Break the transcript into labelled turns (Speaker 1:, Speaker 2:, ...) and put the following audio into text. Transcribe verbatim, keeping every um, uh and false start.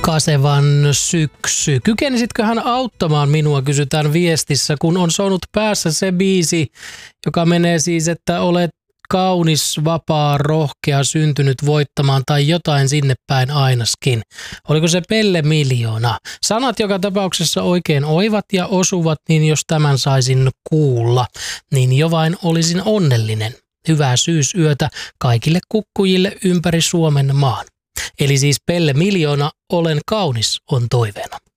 Speaker 1: Kasevan syksy. Kykenisitkö hän auttamaan minua, kysytään viestissä, kun on soinut päässä se biisi, joka menee siis, että olet kaunis, vapaa, rohkea, syntynyt voittamaan tai jotain sinne päin ainaskin. Oliko se Pelle Miljoona? Sanat joka tapauksessa oikein oivat ja osuvat, niin jos tämän saisin kuulla, niin jo vain olisin onnellinen. Hyvää syysyötä kaikille kukkujille ympäri Suomen maan. Eli siis Pelle Miljoona, olen kaunis on toiveena.